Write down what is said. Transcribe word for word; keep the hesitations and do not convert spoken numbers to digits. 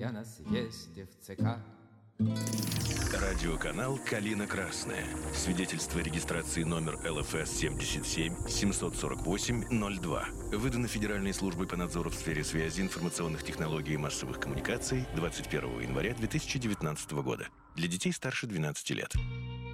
я на съезде в ЦК. Радиоканал «Калина Красная». Свидетельство регистрации номер эл эф эс семьдесят семь семьсот сорок восемь ноль два. Выдано Федеральной службой по надзору в сфере связи, информационных технологий и массовых коммуникаций двадцать первого января две тысячи девятнадцатого года. Для детей старше двенадцати лет.